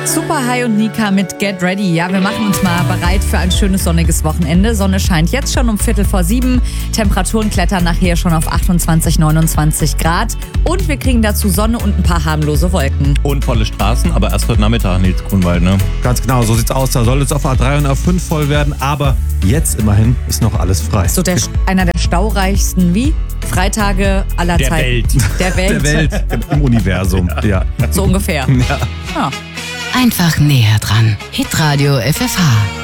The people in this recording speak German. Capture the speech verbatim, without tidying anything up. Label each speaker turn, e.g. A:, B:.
A: Super High und Nika mit Get Ready. Ja, wir machen uns mal bereit für ein schönes sonniges Wochenende. Sonne scheint jetzt schon um Viertel vor sieben. Temperaturen klettern nachher schon auf achtundzwanzig, neunundzwanzig Grad. Und wir kriegen dazu Sonne und ein paar harmlose Wolken.
B: Und volle Straßen, aber erst heute Nachmittag, Nils Grunwald, ne?
C: Ganz genau, so sieht's aus. Da soll es auf A drei und A fünf voll werden, aber jetzt immerhin ist noch alles frei.
A: So der, einer der staureichsten, wie? Freitage aller
B: Der
A: Zeiten.
B: Welt.
A: Der Welt.
C: Der Welt im Universum, ja.
A: So ungefähr.
C: ja.
A: Ja.
D: Einfach näher dran. Hitradio F F H.